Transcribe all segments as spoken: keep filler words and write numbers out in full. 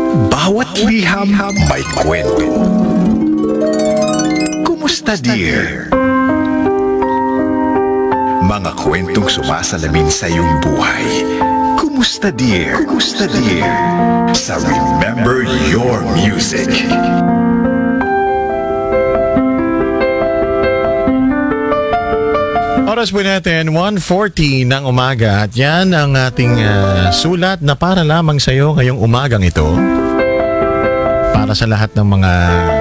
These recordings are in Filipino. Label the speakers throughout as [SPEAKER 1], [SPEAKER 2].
[SPEAKER 1] Bawat liham may kwento. Kumusta, dear? Mga kwentong sumasalamin sa iyong buhay. Kumusta, dear? Kumusta, dear? Sa Remember Your Music.
[SPEAKER 2] Oras po natin, one forty ng umaga at yan ang ating uh, sulat na para lamang sa iyo ngayong umagang ito. Para sa lahat ng mga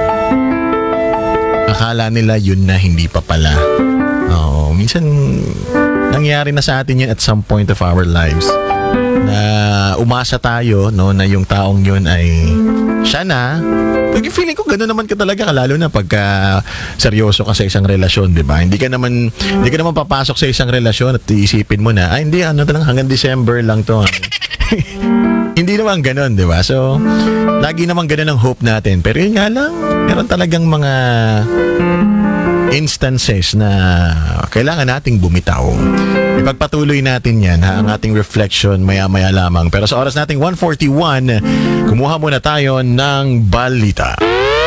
[SPEAKER 2] akala nila yun na hindi pa pala. Oo, minsan nangyari na sa atin yun at some point of our lives na umasa tayo no, na yung taong yun ay siya na. Pag feeling ko gano'n naman ka talaga, lalo na pagka seryoso ka sa isang relasyon, di ba? Hindi ka naman hindi ka naman papasok sa isang relasyon at iisipin mo na, ay hindi, ano talaga, hanggang December lang to. Hindi naman gano'n, di ba? So, lagi naman gano'n ang hope natin. Pero yun nga lang, meron talagang mga instances na kailangan nating bumitaw. Ipagpatuloy natin yan, ha, ang ating reflection maya-maya lamang. Pero sa oras nating one forty-one, kumuha muna tayo ng balita.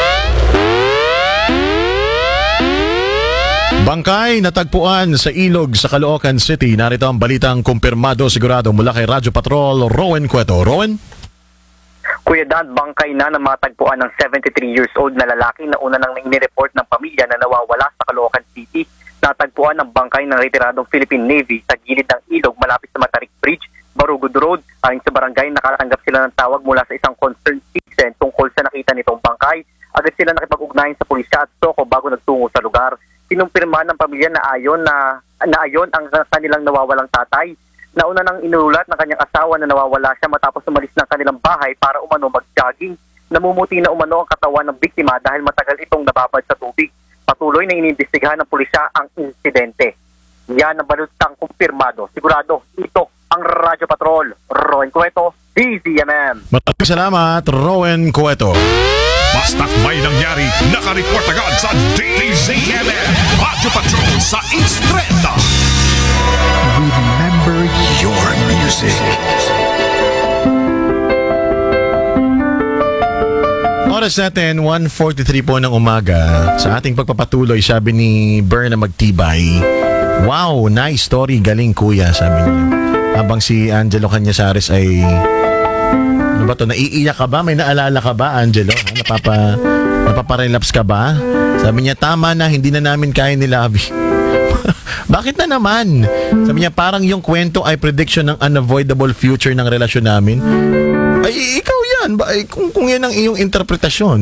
[SPEAKER 2] Bangkay natagpuan sa ilog sa Caloocan City. Narito ang balitang kumpirmado sigurado mula kay Radyo Patrol, Rowan Cueto. Rowan?
[SPEAKER 3] Kuya Dan, bangkay na na matagpuan ng seventy-three years old na lalaki na una nang inireport ng pamilya na nawawala sa Caloocan City. Natagpuan ng bangkay ng retiradong Philippine Navy sa gilid ng ilog malapit sa Matarik Bridge, Barugod Road. Ayon sa barangay, nakatanggap sila ng tawag mula sa isang concerned citizen tungkol sa nakita nitong bangkay. Agad sila nakipag-ugnayan sa pulisya at soko bago nagtungo sa lugar. Kinumpirma ng pamilya na ayon na, na ayon ang kanilang nawawalang tatay. Nauna nang inulat ng kanyang asawa na nawawala siya matapos umalis ng kanilang bahay para umano mag-jogging. Namumuti na umano ang katawan ng biktima dahil matagal itong nababad sa tubig. Patuloy na iniimbestigahan ng pulisya ang insidente. Yan ang balutang kumpirmado. Sigurado, ito ang Radyo Patrol. Rowan Cueto, D Z M M.
[SPEAKER 2] Maraming salamat, Rowan Cueto.
[SPEAKER 1] Basta't may nangyari, nakareport agad sa D Z M M. Radyo Patrol sa Instreta. Remember your music.
[SPEAKER 2] Oras natin, one forty-three po ng umaga. Sa ating pagpapatuloy, sabi ni Berna Magtibay, wow, nice story, galing kuya, sabi niya. Habang si Angelo Cañazares ay, ano ba to, naiiyak ka ba? May naalala ka ba, Angelo? Ha? Napapa, napaparelapse ka ba? Sabi niya, tama na, hindi na namin kaya ni Lavi. Bakit na naman? Sabi niya, parang yung kwento ay prediction ng unavoidable future ng relasyon namin. Ay, ikaw yan. Ba, ay, kung, kung yan ang iyong interpretasyon.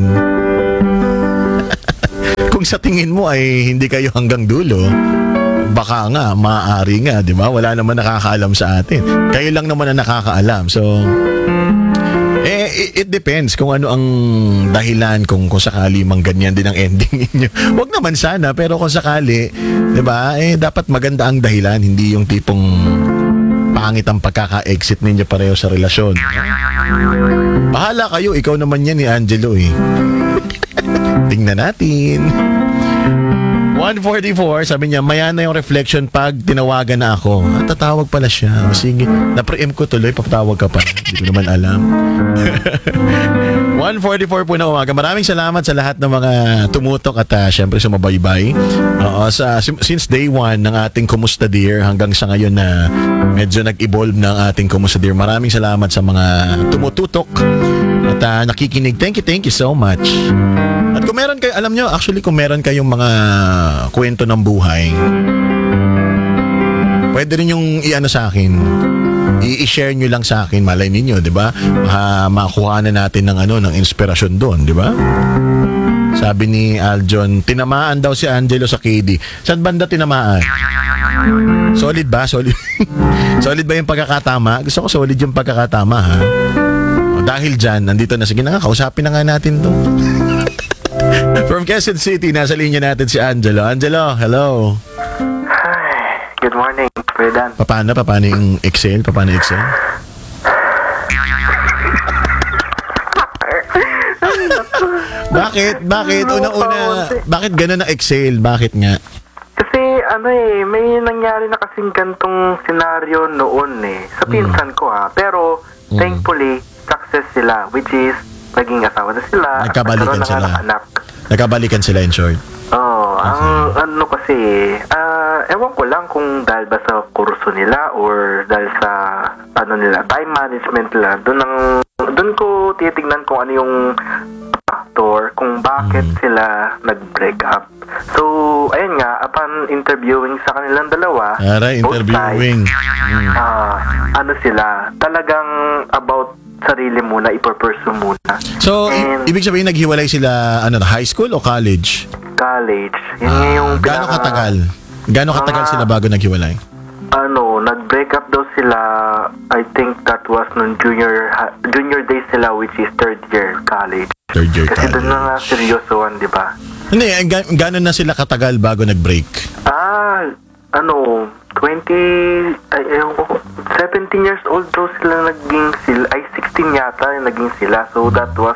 [SPEAKER 2] Kung sa tingin mo ay hindi kayo hanggang dulo, baka nga, maaari nga, di ba? Wala naman nakakaalam sa atin. Kayo lang naman ang nakakaalam. So, eh, it, it depends kung ano ang dahilan, kung, kung sakali mang ganyan din ang ending ninyo. Huwag naman sana, pero kung sakali, di ba, eh, dapat maganda ang dahilan, hindi yung tipong pangit ang pagkaka-exit ninyo pareho sa relasyon. Bahala kayo, ikaw naman yan ni Angelo eh. Tingnan natin. one forty-four, sabi niya, maya na yung reflection pag tinawagan na ako. At tatawag pala siya. O sige, na-preempt ko tuloy, papatawag ka pa. Hindi ko naman alam. one forty-four po na umaga. Maraming salamat sa lahat ng mga tumutok at uh, syempre sumabaybay. Oo, sa, since day one ng ating Kumusta Dear hanggang sa ngayon na medyo nag-evolve ng ating Kumusta Dear. Maraming salamat sa mga tumututok at uh, nakikinig. Thank you, thank you so much. At kung meron kayo, alam nyo, actually kung meron kayong mga kwento ng buhay, pwede rin yung i-ano sa akin, i-share nyo lang sa akin, malay ninyo, di ba? Uh, makuha na natin ng ano, ng inspirasyon doon, di ba? Sabi ni Aljon, tinamaan daw si Angelo sa K D. Saan banda tinamaan? Solid ba? Solid. Solid ba yung pagkakatama? Gusto ko solid yung pagkakatama, ha? O, dahil dyan, nandito na. Sige na nga, kausapin na nga natin to. From Quezon City, nasa linya natin si Angelo. Angelo, hello.
[SPEAKER 3] Hi, good morning, Kuya Dan.
[SPEAKER 2] Paano? Paano yung Excel? Paano Excel? Bakit? Bakit? Una-una, bakit ganun ang Excel? Bakit nga?
[SPEAKER 3] Kasi ano eh, may nangyari na kasing gantong senaryo noon eh. Sa pinsan ko ha. Pero,
[SPEAKER 2] Mm.
[SPEAKER 3] thankfully, success sila. Which is,
[SPEAKER 4] naging asawa na sila. at
[SPEAKER 2] Nagkabalikan
[SPEAKER 4] nagkaroon ng
[SPEAKER 2] sila.
[SPEAKER 4] anak.
[SPEAKER 2] Nagkabalikan sila in short.
[SPEAKER 4] Oo, ang ano kasi, ah, ewan ko lang kung dahil ba sa kurso nila or dahil sa ano nila, time management nila, doon ang doon ko titignan kung ano yung factor kung bakit
[SPEAKER 2] Mm.
[SPEAKER 4] sila nag-break up. So, ayun nga, upon interviewing sa kanilang dalawa,
[SPEAKER 2] Ara,
[SPEAKER 4] both
[SPEAKER 2] interviewing.
[SPEAKER 4] sides, ah, ano sila, talagang about sarili muna, ipupursue muna.
[SPEAKER 2] So, i-
[SPEAKER 4] And
[SPEAKER 2] ibig sabihin naghiwalay sila ano, high school o college?
[SPEAKER 4] college, yun nga yung
[SPEAKER 2] Gaano
[SPEAKER 4] pinaka-
[SPEAKER 2] katagal? Gaano katagal
[SPEAKER 4] Mga-
[SPEAKER 2] sila bago naghiwalay?
[SPEAKER 4] Ano, nag-break up daw sila, I think that was nung junior ha- junior days sila, which is third year college.
[SPEAKER 2] Third year
[SPEAKER 4] Kasi doon na nga
[SPEAKER 2] college.
[SPEAKER 4] seryosoan, di ba?
[SPEAKER 2] Hindi, eh, ga- gaano na sila katagal bago nag-break?
[SPEAKER 4] Ah, ano, twenty, ay, ewan ko, seventeen years old daw sila naging sila, ay sixteen yata yung naging sila. So that was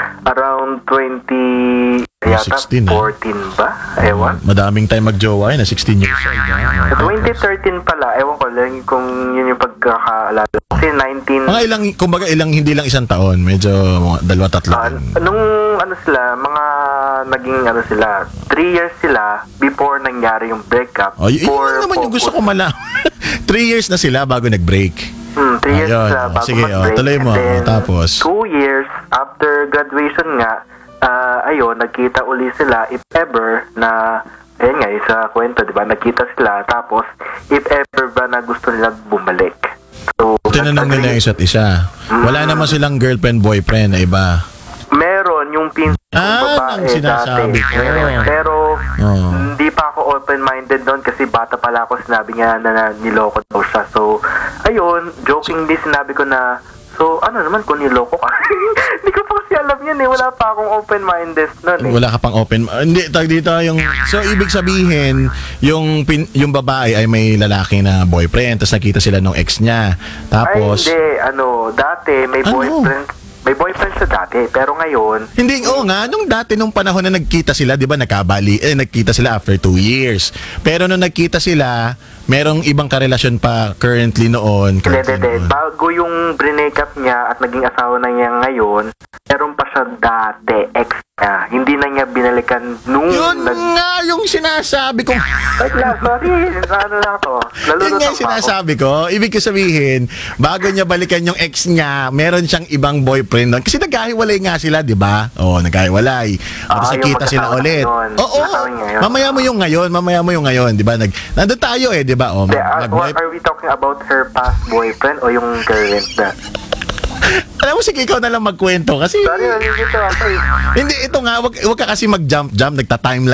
[SPEAKER 4] around twenty, yata
[SPEAKER 2] sixteen, ah.
[SPEAKER 4] fourteen ba? Ewan.
[SPEAKER 2] Madaming time magjowa yun, na sixteen years old. ah.
[SPEAKER 4] twenty thirteen pala, ewan ko lang kung yun yung pagkakaalala. Kasi nineteen,
[SPEAKER 2] Mga ilang, kumbaga ilang, hindi lang isang taon, medyo mga dalawa, tatlo.
[SPEAKER 4] Ah, nung ano sila, mga naging ano sila, three years sila before nangyari yung breakup.
[SPEAKER 2] Oh, y- yun
[SPEAKER 4] For
[SPEAKER 2] lang naman yung gusto
[SPEAKER 4] focus.
[SPEAKER 2] ko malaman. Three years na sila bago nag-break.
[SPEAKER 4] Hmm, three years
[SPEAKER 2] Ayun,
[SPEAKER 4] sila
[SPEAKER 2] oh,
[SPEAKER 4] bago
[SPEAKER 2] sige, oh,
[SPEAKER 4] mag-break.
[SPEAKER 2] tuloy mo,
[SPEAKER 4] And then,
[SPEAKER 2] tapos?
[SPEAKER 4] two years after graduation nga, ah, ayun, nagkita uli sila, if ever, na, ayun nga, sa kwento, di ba, nagkita sila, tapos, if ever ba na gusto nila bumalik. So,
[SPEAKER 2] Tinanong nila yung isa't isa. Wala
[SPEAKER 4] Mm.
[SPEAKER 2] naman silang girlfriend, boyfriend na iba.
[SPEAKER 4] Meron yung pinsan
[SPEAKER 2] Ah,
[SPEAKER 4] kong babae
[SPEAKER 2] nang sinasabi
[SPEAKER 4] dati.
[SPEAKER 2] ko.
[SPEAKER 4] Meron. Pero
[SPEAKER 2] Oo.
[SPEAKER 4] hindi pa ako open-minded doon kasi bata pala ako, sinabi niya na, na niloko daw siya. So, ayun, jokingly sinabi ko na, so ano naman kung niloko ka? Hindi ko pa kasi alam yan eh. Wala pa akong open-minded noon eh.
[SPEAKER 2] Wala ka pang open. ah, Hindi, tag dito yung... So, ibig sabihin, yung, pin, yung babae ay may lalaki na boyfriend, tapos nakita sila nung ex niya. Tapos...
[SPEAKER 4] Ay, hindi. Ano, dati may
[SPEAKER 2] Ano?
[SPEAKER 4] boyfriend. May boyfriend siya dati. Pero ngayon,
[SPEAKER 2] Hindi, oo nga, nung dati, nung panahon na nagkita sila, di ba, nagkabali, eh, nagkita sila after two years. Pero nung nagkita sila, merong ibang karelasyon pa currently noon.
[SPEAKER 4] Hindi,
[SPEAKER 2] currently
[SPEAKER 4] hindi.
[SPEAKER 2] noon.
[SPEAKER 4] Bago yung break-up niya at naging asawa na niya ngayon, meron pa siya dati, ex niya. Hindi na niya binalikan nung
[SPEAKER 2] Yun
[SPEAKER 4] nag...
[SPEAKER 2] nga yung sinasabi ko.
[SPEAKER 4] Wait lang, sorry. Ano lang to?
[SPEAKER 2] Yun
[SPEAKER 4] Nalulutang
[SPEAKER 2] nga yung
[SPEAKER 4] pa ako.
[SPEAKER 2] sinasabi ko. Ibig ko sabihin, bago niya balikan yung ex niya, meron siyang ibang boyfriend doon. Kasi nagkahiwalay nga sila, di ba? Oo, nagkahiwalay. Tapos
[SPEAKER 4] Ah, yung
[SPEAKER 2] nagkita sila
[SPEAKER 4] magkasama
[SPEAKER 2] ulit.
[SPEAKER 4] ngayon.
[SPEAKER 2] Oo,
[SPEAKER 4] Nasawin ngayon.
[SPEAKER 2] mamaya mo yung ngayon, mamaya mo yung ngayon, di ba? Nag, nandun tayo eh, di ba? Oh,
[SPEAKER 4] Hindi, ah,
[SPEAKER 2] nag-
[SPEAKER 4] what are we talking about, her past boyfriend o yung current na?
[SPEAKER 2] Alam mo, sige, ikaw na lang magkwento kasi
[SPEAKER 4] Sorry, nalilito ako eh.
[SPEAKER 2] hindi, ito nga, wag, wag ka kasi mag-jump-jump, nagta-timeline